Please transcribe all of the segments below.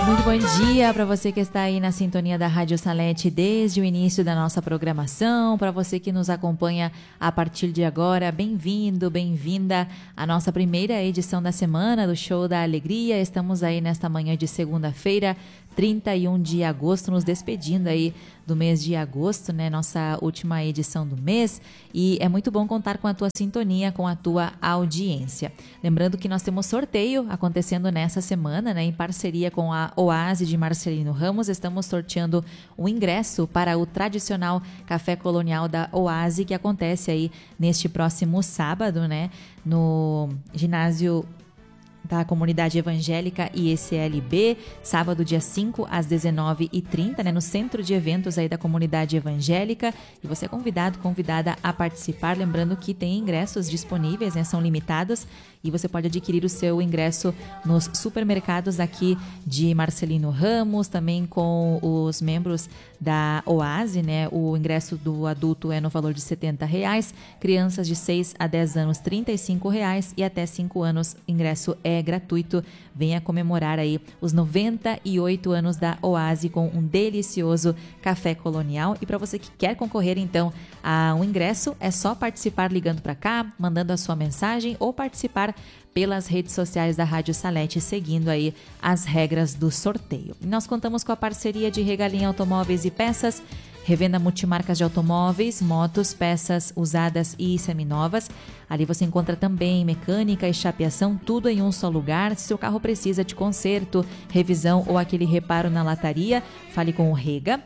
Muito bom dia para você que está aí na sintonia da Rádio Salete desde o início da nossa programação, para você que nos acompanha a partir de agora, bem-vindo, bem-vinda à nossa primeira edição da semana do Show da Alegria. Estamos aí nesta manhã de segunda-feira, 31 de agosto, nos despedindo aí do mês de agosto, né? Nossa última edição do mês, e é muito bom contar com a tua sintonia, com a tua audiência. Lembrando que nós temos sorteio acontecendo nessa semana, né? Em parceria com a Oase de Marcelino Ramos, estamos sorteando um ingresso para o tradicional Café Colonial da Oase, que acontece aí neste próximo sábado, né? No ginásio da Comunidade Evangélica IECLB, sábado dia 5 às 19h30, né, no centro de eventos aí da Comunidade Evangélica, e você é convidado, convidada a participar, lembrando que tem ingressos disponíveis, né, são limitados, e você pode adquirir o seu ingresso nos supermercados aqui de Marcelino Ramos, também com os membros da Oase, né, o ingresso do adulto é no valor de R$70, crianças de 6 a 10 anos R$35 e até 5 anos ingresso é gratuito. Venha comemorar aí os 98 anos da Oase com um delicioso café colonial. E para você que quer concorrer então a um ingresso, é só participar ligando para cá, mandando a sua mensagem ou participar pelas redes sociais da Rádio Salete, seguindo aí as regras do sorteio. E nós contamos com a parceria de Regalinha Automóveis e Peças, revenda multimarcas de automóveis, motos, peças usadas e seminovas. Ali você encontra também mecânica e chapeação, tudo em um só lugar. Se seu carro precisa de conserto, revisão ou aquele reparo na lataria, fale com o Rega,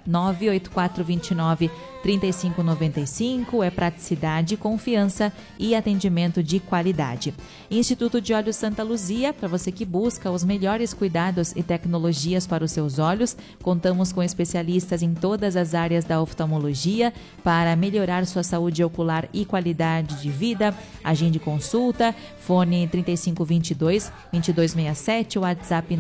98429-3595. É praticidade, confiança e atendimento de qualidade. Instituto de Olhos Santa Luzia, para você que busca os melhores cuidados e tecnologias para os seus olhos. Contamos com especialistas em todas as áreas da oftalmologia para melhorar sua saúde ocular e qualidade de vida. Agende consulta, fone 3522-2267, WhatsApp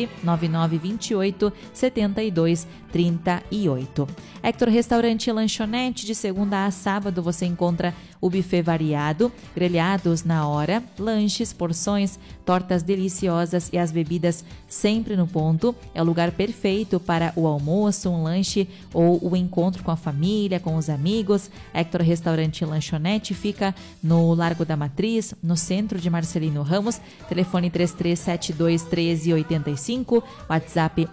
99928-7238. Hector Restaurante e Lanchonete, de segunda a sábado você encontra o buffet variado, grelhados na hora, lanches, porções, tortas deliciosas e as bebidas sempre no ponto. É o lugar perfeito para o almoço, um lanche ou o encontro com a família, com os amigos. Hector Restaurante e Lanchonete fica no Largo da Matriz, no centro de Marcelino Ramos. Telefone 3372-1385, WhatsApp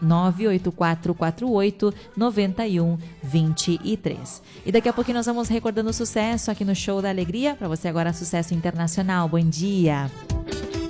98448-9123. E daqui a pouquinho nós vamos recordando o sucesso aqui no Show da Alegria. Para você agora, sucesso internacional. Bom dia!